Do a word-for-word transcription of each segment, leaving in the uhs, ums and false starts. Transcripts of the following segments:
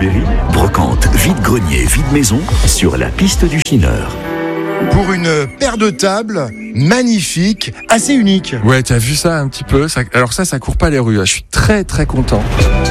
Berry, brocante, vide-grenier, vide-maison, sur la piste du Chineur. Pour une paire de tables magnifique, assez unique. Ouais, t'as vu ça un petit peu ça, alors ça, ça court pas les rues. Je suis très très content.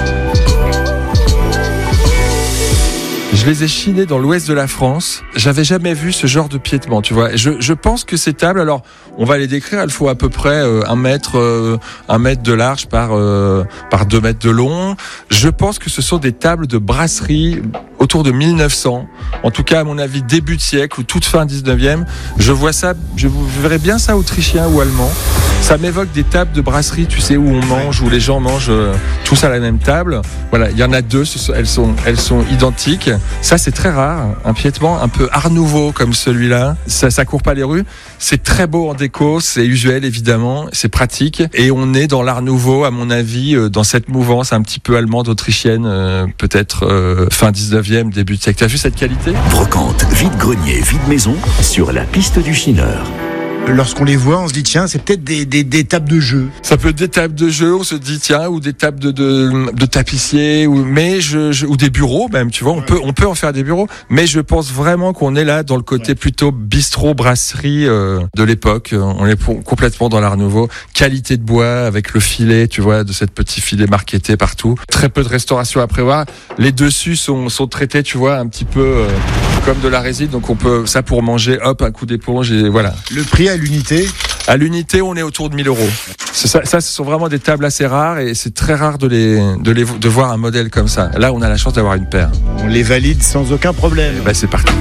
Je les ai chinés dans l'ouest de la France. J'avais jamais vu ce genre de piétement, tu vois. Je, je pense que ces tables, alors, on va les décrire. Elles font à peu près euh, un mètre, euh, un mètre de large par euh, par deux mètres de long. Je pense que ce sont des tables de brasserie autour de mille neuf cents. En tout cas, à mon avis, début de siècle ou toute fin dix-neuvième. Je vois ça, je, je verrais bien ça autrichien ou allemand. Ça m'évoque des tables de brasserie, tu sais, où on mange, où les gens mangent euh, tous à la même table. Voilà, il y en a deux, elles sont, elles sont identiques. Ça, c'est très rare. Un piétement un peu art nouveau comme celui-là. Ça, ça court pas les rues. C'est très beau en déco, c'est usuel évidemment, c'est pratique. Et on est dans l'art nouveau, à mon avis, euh, dans cette mouvance un petit peu allemande, autrichienne, euh, peut-être euh, fin dix-neuvième, début de siècle. T'as vu cette qualité ? Brocante, vide-grenier, vide-maison, sur la piste du Chineur. Lorsqu'on les voit, on se dit tiens, c'est peut-être des, des, des tables de jeu. Ça peut être des tables de jeu, on se dit tiens, ou des tables de, de, de tapissier, ou mais je, je ou des bureaux même, tu vois, on ouais. peut on peut en faire des bureaux, mais je pense vraiment qu'on est là dans le côté ouais. plutôt bistrot brasserie euh, de l'époque. On est pour, complètement dans l'art nouveau, qualité de bois avec le filet, tu vois, de cette petit filet marqueté partout. Très peu de restauration à prévoir. Les dessus sont sont traités, tu vois, un petit peu euh, comme de la résine, donc on peut ça pour manger, hop, un coup d'éponge et voilà. Le prix à l'unité ? À l'unité, on est autour de mille euros. C'est ça, ça, ce sont vraiment des tables assez rares et c'est très rare de les, de les, de voir un modèle comme ça. Là, on a la chance d'avoir une paire. On les valide sans aucun problème. Et ben, c'est parti.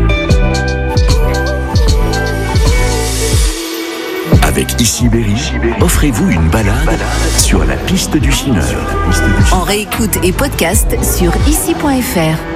Avec Ici Berry, offrez-vous une balade sur la piste du Chineur. En réécoute et podcast sur ici point f r.